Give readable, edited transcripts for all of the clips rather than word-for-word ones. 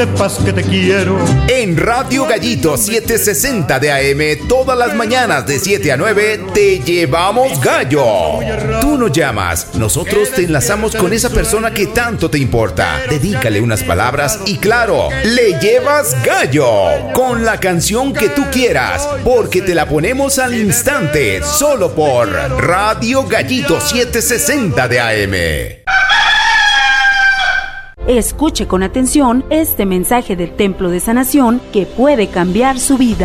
Sepas que te quiero. En Radio Gallito 760 de AM, todas las mañanas de 7 a 9, te llevamos gallo. Tú nos llamas, nosotros te enlazamos con esa persona que tanto te importa. Dedícale unas palabras y claro, le llevas gallo con la canción que tú quieras, porque te la ponemos al instante, solo por Radio Gallito 760 de AM. Escuche con atención este mensaje del Templo de Sanación que puede cambiar su vida.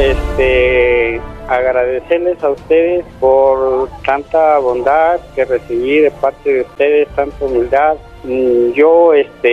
Agradecerles a ustedes por tanta bondad que recibí de parte de ustedes, tanta humildad. Yo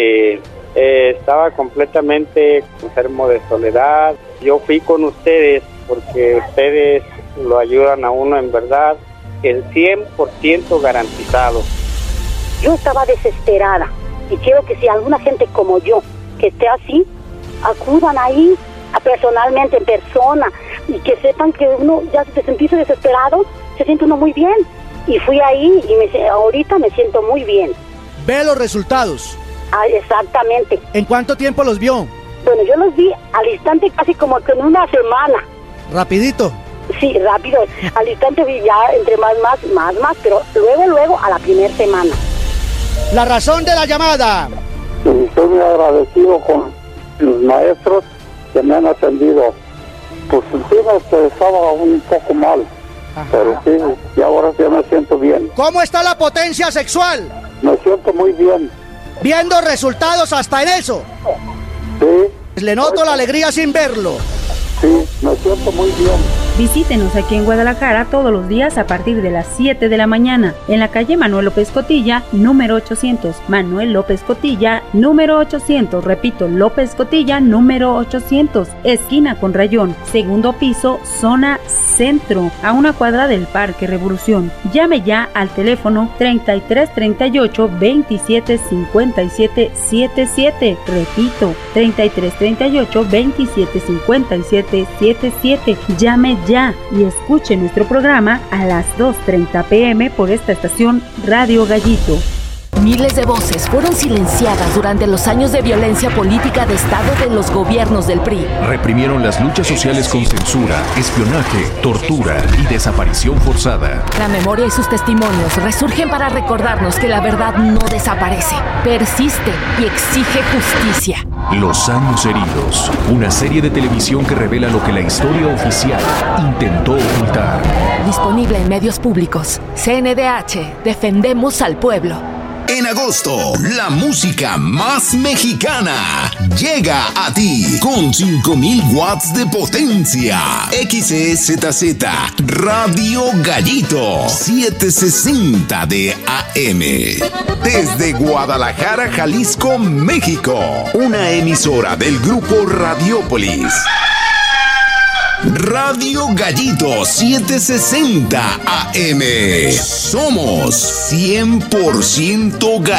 estaba completamente enfermo de soledad. Yo fui con ustedes porque ustedes lo ayudan a uno en verdad, el 100% garantizado. Yo estaba desesperada. Y quiero que si alguna gente como yo, que esté así, acudan ahí personalmente, en persona, y que sepan que uno ya se sentirse desesperado, se siente uno muy bien. Y fui ahí y ahorita me siento muy bien. ¿Ve los resultados? Exactamente. ¿En cuánto tiempo los vio? Bueno, yo los vi al instante, casi como que en una semana. ¿Rapidito? Sí, rápido. Al instante vi ya entre más, pero luego a la primera semana. La razón de la llamada. Estoy muy agradecido con los maestros que me han atendido. Pues encima estaba un poco mal. Ajá. Pero sí, y ahora ya me siento bien. ¿Cómo está la potencia sexual? Me siento muy bien. ¿Viendo resultados hasta en eso? Sí. Le noto la alegría sin verlo. Sí, me siento muy bien. Visítenos aquí en Guadalajara todos los días a partir de las 7 de la mañana en la calle Manuel López Cotilla, número 800. Manuel López Cotilla, número 800. Repito, López Cotilla, número 800. Esquina con Rayón, segundo piso, zona centro, a una cuadra del Parque Revolución. Llame ya al teléfono 3338 27 57 77. Repito, 3338 27 57 77. Llame ya y escuche nuestro programa a las 2:30 p.m. por esta estación Radio Gallito. Miles de voces fueron silenciadas durante los años de violencia política de Estado de los gobiernos del PRI. Reprimieron las luchas sociales con censura, espionaje, tortura y desaparición forzada. La memoria y sus testimonios resurgen para recordarnos que la verdad no desaparece, persiste y exige justicia. Los años heridos, una serie de televisión que revela lo que la historia oficial intentó ocultar. Disponible en medios públicos. CNDH, defendemos al pueblo. En agosto, la música más mexicana llega a ti con 5000 watts de potencia. XEZZ Radio Gallito 760 de AM. Desde Guadalajara, Jalisco, México. Una emisora del grupo Radiopolis. Radio Gallito 760 AM. Somos 100% Gallito.